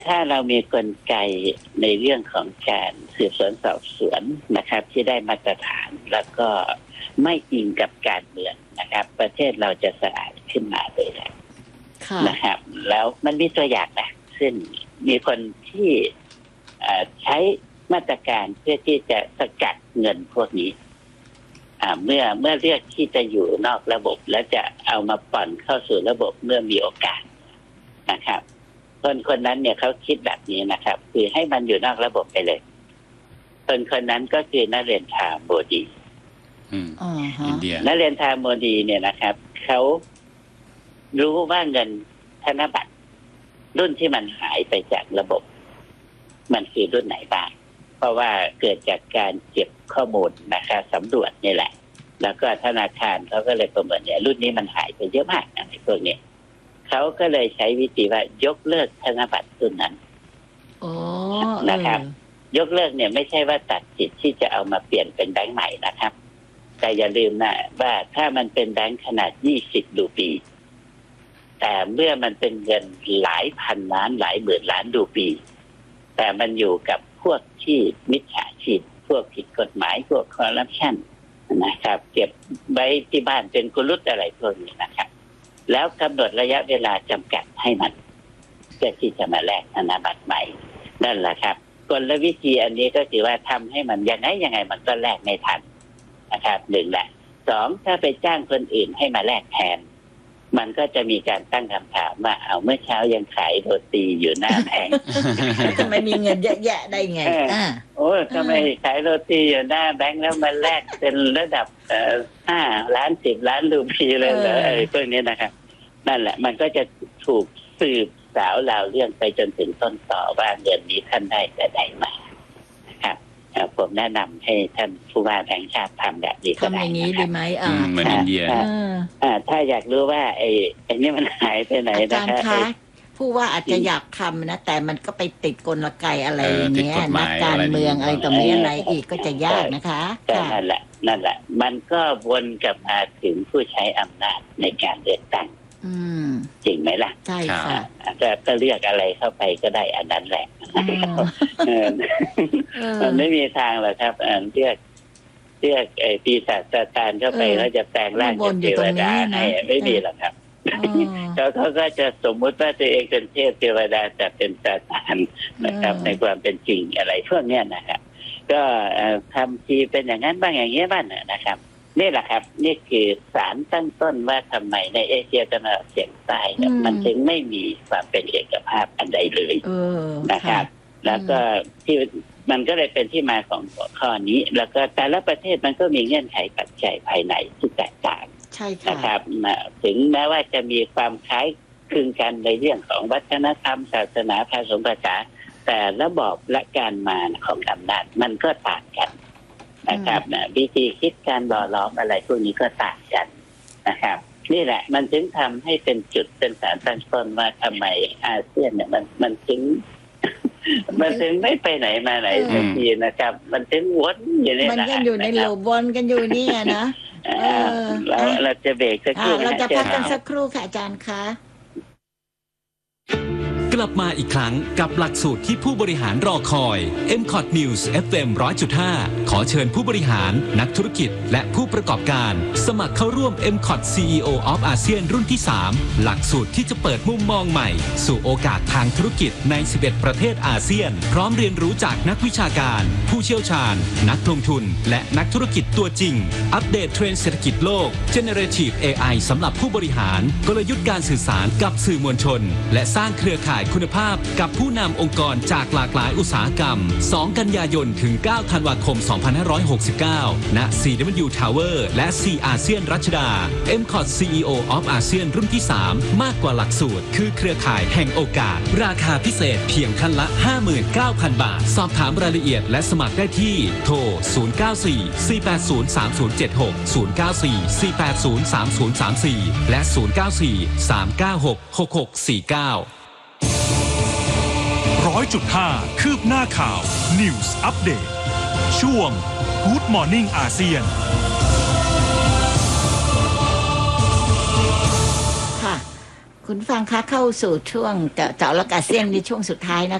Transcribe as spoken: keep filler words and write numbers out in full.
ถ้าเรามีกลไกในเรื่องของการสืบสวนสอบสวนนะครับที่ได้มาตรฐานแล้วก็ไม่อิงกับการเมืองนะครับประเทศเราจะสะอาดขึ้นมาเลยนะครับแล้วมันมีตัวอย่างนะซึ่งมีคนที่ใช้มาตรการเพื่อที่จะสกัดเงินพวกนี้เมื่อเมื่อเลือกที่จะอยู่นอกระบบแล้วจะเอามาป่อนเข้าสู่ระบบเมื่อมีโอกาสนะครับคนคนนั้นเนี่ยเขาคิดแบบนี้นะครับคือให้มันอยู่นอกระบบไปเลยคนคนนั้นก็คือนเรนทรา โมดีอินเดียนเรนทรา โมดีเนี่ยนะครับเขารู้ว่าเงินธนบัตรรุ่นที่มันหายไปจากระบบมันคือรุ่นไหนบ้างเพราะว่าเกิดจากการเก็บข้อมูลนะครับสำรวจนี่แหละแล้วก็ธนาคารเขาก็เลยประเมินเนี่ยรุ่นนี้มันหายไปเยอะมากในพวกนี้เขาก็เลยใช้วิธีว่ายกเลิกธนบัตรรุ่นนั้นนะครับยกเลิกเนี่ยไม่ใช่ว่าตัดสิทธิ์ที่จะเอามาเปลี่ยนเป็นแบงค์ใหม่นะครับแต่อย่าลืมนะว่าถ้ามันเป็นแบงค์ขนาดยี่สิบรูปีแต่เมื่อมันเป็นเงินหลายพันล้านหลายหมื่นล้านรูปีแต่มันอยู่กับพวกที่มิจฉาชีพพวกผิดกฎหมายพวกคอร์รัปชันนะครับเก็บไว้ที่บ้านเป็นกุลุตอะไรพวกนี้นะครับแล้วกำหนดระยะเวลาจำกัดให้มันเพื่อที่จะมาแลกธนบัตรใหม่นั่นแหละครับกลวิธีอันนี้ก็คือว่าทำให้มันยังไงยังไงมันก็แลกไม่ทันนะครับหนึ่งแหละสองถ้าไปจ้างคนอื่นให้มาแลกแทนมันก็จะมีการตั้งคำถามว่าเอาเมื่อเช้ายังขายโรตีอยู่หน้าแผงทำไมมีเงินเยอะแยะได้ไงอ่าโอ้ทำไมขายโรตีอยู่หน้าแบงค์แล้วมาแลกเป็นระดับเอ่อห้าล้านสิบล้านรูปีเลยเหรอไอ้พวกนี้นะครับนั่นแหละมันก็จะถูกสืบสาวราวเรื่องไปจนถึงต้นต่อว่าเดือนนี้ท่านได้แต่ใดมานะครับผมแนะนำให้ท่านผู้ว่าแบงค์ชาติทำแบบนี้ก็ได้ทำอย่างนี้ดีไหมอ่าเหมือนอินเดียอ่าถ้าอยากรู้ว่าไอ้ไอ้นี่มันหายไปไหนนะคะผู้ว่าอาจจะอยากทำนะแต่มันก็ไปติดกลไกอะไรอย่างเงี้ยนักการเมืองอะไรต่อมีอะไรอีกก็จะยากนะคะนั่นแหละนั่นแหละมันก็วนกลับมาถึงผู้ใช้อำนาจในการเลือกตั้งจริงไหมล่ะใช่ค่ะก็เลือกอะไรเข้าไปก็ได้อันนั้นแหละมันไม่มีทางหรอกครับเลือกเลือกไอ้ปีศาจซาตานเข้าไปแล้วจะแปลงร่างเป็นเทวดาให้ไม่มีหรอกครับเขาเขาก็จะสมมุติว่าตัวเองเป็นเทพเทวดาแต่เป็นซาตานนะครับในความเป็นจริงอะไรพวกนี้นะครับก็ทำทีเป็นอย่างนั้นบ้างอย่างนี้บ้างนะครับนี่แหละครับนี่คือสารตั้งต้นว่าทำไมในเอเชียตะวันออกเฉียงใต้มันถึงไม่มีความเป็นเอกภาพอันใดเลยนะครับแล้วก็ที่มันก็เลยเป็นที่มาของหัวข้อนี้แล้วก็แต่ละประเทศมันก็มีเงื่อนไขปัจจัยภายในที่แตกต่างนะครับถึงแม้ว่าจะมีความคล้ายคลึงกันในเรื่องของวัฒนธรรมศาสนาภาษาภาษาแต่ระบอบและการมาของอำนาจมันก็ต่างกันนะครับนะวิธีคิดการหล่อล้อมอะไรพวกนี้ก็ต่างกันนะครับนี่แหละมันถึงทำให้เป็นจุดเป็นสารตั้งต้นว่าทำไมอาเซียนเนี่ยมันมันถึงมันถึงไม่ไปไหนมาไหนสักทีนะครับมันถึงวนอยู่ในมันยังอยู่ในโลบวนกันอยู่นี่นะเราเราจะเบรกสักครู่เราจะพักกันสักครู่ค่ะอาจารย์คะกลับมาอีกครั้งกับหลักสูตรที่ผู้บริหารรอคอย เอ็ม คอท News เอฟ เอ็ม หนึ่งร้อยจุดห้า ขอเชิญผู้บริหารนักธุรกิจและผู้ประกอบการสมัครเข้าร่วม เอ็ม คอท ซี อี โอ of อาเซียนรุ่นที่ สาม หลักสูตรที่จะเปิดมุมมองใหม่สู่โอกาสทางธุรกิจใน สิบเอ็ด ประเทศอาเซียนพร้อมเรียนรู้จากนักวิชาการผู้เชี่ยวชาญนักลงทุนและนักธุรกิจตัวจริงอัปเดตเทรนด์เศรษฐกิจโลก Generative เอ ไอ สำหรับผู้บริหารกลยุทธ์การสื่อสารกับสื่อมวลชนและสร้างเครือข่ายคุณภาพกับผู้นำองค์กรจากหลากหลายอุตสาหกรรม สอง กันยายนถึง เก้า ธันวาคม สองพันห้าร้อยหกสิบเก้า ณ ซี ดับเบิลยู Tower และ C อาเซียนรัชดา เอ็ม คอท ซี อี โอ of อาเซียนรุ่นที่ สาม มากกว่าหลักสูตรคือเครือข่ายแห่งโอกาสราคาพิเศษเพียงท่านละ ห้าหมื่นเก้าพัน บาทสอบถามรายละเอียดและสมัครได้ที่โทร ศูนย์ เก้า สี่ สี่ แปด ศูนย์ สาม ศูนย์ เจ็ด หก ศูนย์ เก้า สี่ สี่ แปด ศูนย์ สาม ศูนย์ สาม สี่ และ ศูนย์ เก้า สี่ สาม เก้า หก หก หก สี่ เก้าร้อยจุดห้า คืบหน้าข่าว News Update ช่วง Good Morning อาเซียนค่ะคุณฟังคะเข้าสู่ช่วงเจาะเจาะลึกอาเซียนในช่วงสุดท้ายนะ